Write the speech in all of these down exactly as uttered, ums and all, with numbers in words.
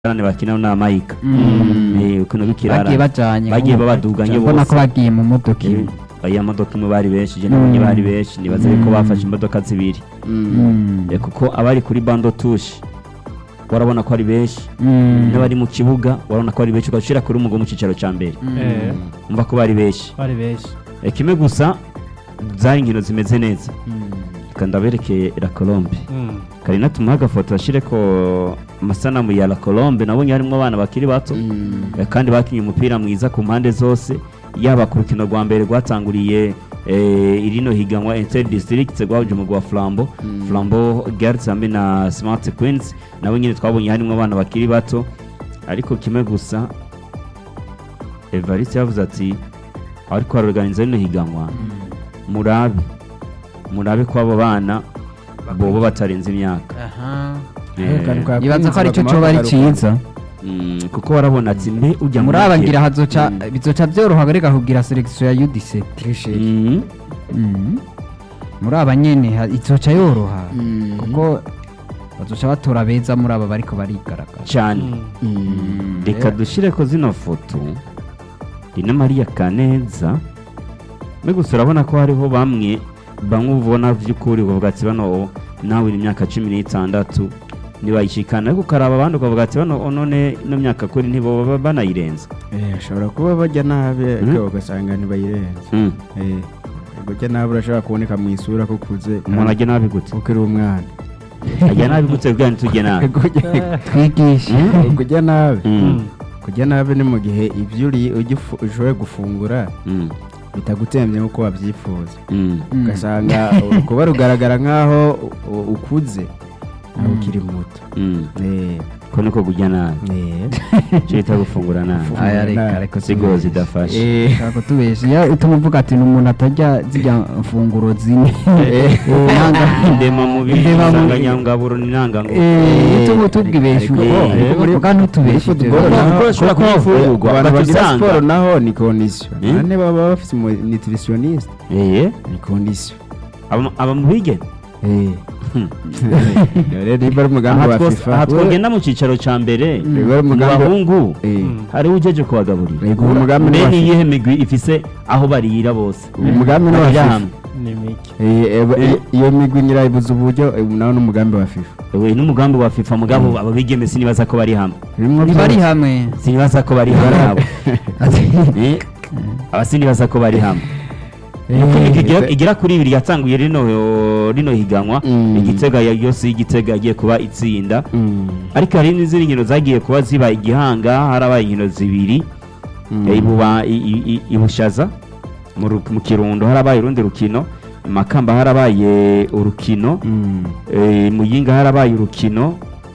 Arane bakina na Maika eh kuno bikirara bagiye bajanye bagiye babaduganye bose mbona ko bagiye mu modoka aya modoka mu bari benshi je nabonye bari benshi nibaza ko bafashe imodoka zibiri eh kuko abari kuri bando touche warabona ko ari benshi n'abari mu kibuga warabona ko ari benshi ugashira kuri umugo mu cicaro ca mbere eh umva ko bari benshi bari benshi eh kimwe gusa zari ngino zimeze neza kandi aberekeye la Colombe Karina tumuhaga foto ashire ko masanamu ya la Colombe nabonye harimo abana bakiri bato kandi bakinye umupira mwiza ku mpande zose yaba ku rukino rwa mbere rwatanguriye eh irino higanwa Inter District gwahuje mu gwa Flambeau Flambeau Girls hamwe na Smart Queens nabo nyine twabonye harimo abana bakiri bato ariko kimwe gusa Evariste yavuze ati ariko organize rino higanwa murabe murabe ko abo bana bobo batarenze imyaka aha eh yibaza ko ari cyo cyo bari ciza kuko warabona ati mbe ujya muri abangira hazoca bizoca byoroha garega kugira selection ya U D C tricherie muri abanyene izoca yoroha kuko bazoca batora beza muri aba bariko barigaragara cyane reka dushire ko zino foto Dina Maria Kaneza me gusa urabona ko hariho bamwe bamwe ubona vy'ukuri uvuga ati bano nawe imyaka cumi n'itandatu nibayishikana ariko karaba abandi ukavuga ati bano none no myaka kuri ntibo banayirenza eh ashobora kuba bajya nabe ariko ugasanga ntibayirenza eh bajya nabe urashobora kuboneka mu isura ko kuze umuntu ajya nabi gute ukiri umwana ajya nabi gute bwa ntujye nabi twigisha kujya nabe kujya nabe ni mu gihe ivyo uri ugishoboye gufungura bitagutemye uko wabyifuza ugasanga kuba rugaragara nkaho ukuze nawe ukiri muto eh ko niko kujya nabi eh cyita gufungura nabi aya reka reka sigo zidafashe eh kako tubeshe ya utumuvuga ati n'umuntu atajya zijya mfunguro zine nanga ndema mu bisanga nyangaburo ninanga ngo eh itumu tubwibeshe uko kandi utubeshe ko shobora kufungurwa abantu sport naho ni condition nane baba bafite nutritionist eh ni condition aba mu bige eh Rero riba umugambi wa FIFA hatwogenda mu cicaro ca mbere mu bahungu hari ujeje kubagaburira yego umugambi ni yihe migwi ifise aho barira bose umugambi wa FIFA ni miki eh iyo migwi nyirayibuza uburyo naho n'umugambi wa FIFA we n'umugambi wa FIFA mugabo ababigeme sinibaza ko bari hamwe bari hamwe sinibaza ko bari hamwe abo eh abasinibaza ko bari hamwe igira kuri ibiri yatanguye rino rino higanwa igitega yose igitega yagiye kuba itsinda ariko hari n'izindi nkino zagiye kuba ziba igihanga harabaye inkino zibiri ibuba ibushaza mu kirundo harabaye urundi rukino Makamba harabaye urukino Muyinga harabaye urukino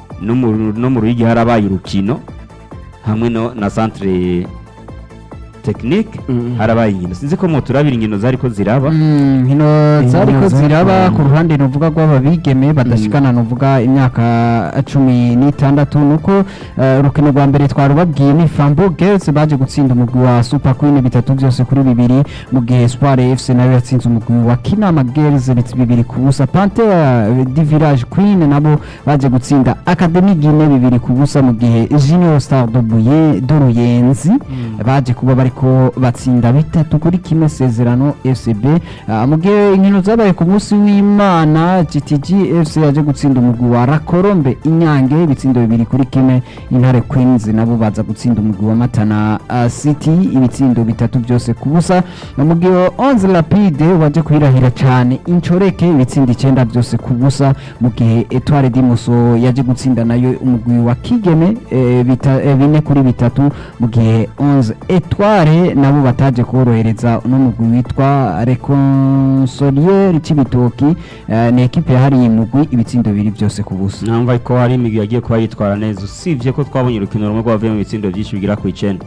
no mu Ruyigi harabaye urukino hamwe no na centre technique harabaye inkino sinzi ko moturabira inkino zari ko ziraba inkino zari ko ziraba ku ruhande nuvuga rw'ababigeme badashikana nuvuga imyaka cumi n'itandatu nuko urukino rwa mbere twarubabwiye ni Flambeau Girls baje gutsinda umugwi wa Super Queen bitatu byose kuri bibiri mu gihe Espoir F C nayo yatsinze umugwi wa Kinama Girls bibiri ku busa Panther du Village Queen nabo baje gutsinda Academy Guinée bibiri ku busa mu gihe Junior Star de Buye de Ruyenzi baje kuba bari ko batsinda bitatu kuri kimwe sezerano F C B mu gihe inkino zabaye ku munsi w'Imana G T G F C yaje gutsinda umugwi wa La Colombe Inyange bitsindo bibiri kuri kimwe Intare Queens nabo baza gutsinda umugwi wa Matana City ibitsindo bitatu byose ku busa mu gihe onze Rapide waje kwirahira cyane Inchoreke ibitsindo icenda byose ku busa mu gihe Etoile du Muso yaje gutsinda nayo umugwi wa Kigeme bine kuri bitatu mu gihe onze Etoile nabo bataje korohereza no mugwi witwa Reconsolier Cibitoki ni equipe yahari imugwi ibitsindo biri byose ku busa namva ko hari imigwi yagiye kuba yitwara neza usivye ko twabonye urukino rumwe rwavuye mu bitsindo byinshi bigira ku icenda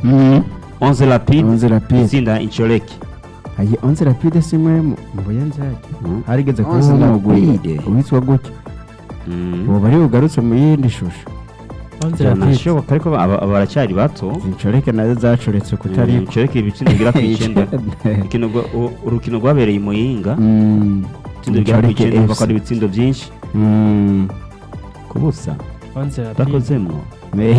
onze Rapide itsinda Inchoreke ayi onze Rapide simwe mu buyanzaje harigeze ko umugwi witwa gutyo ubu bari ugarutse mu yindi shusho nashoboka ariko baracyari bato Inchoreke nazo zacoretse kutari Inchoreke ibitsindo bigira ku icenda urukino rwabereye Muyinga ibitsindo bigira ku icenda bako ari ibitsindo byinshi ku busa bakozemwo Me-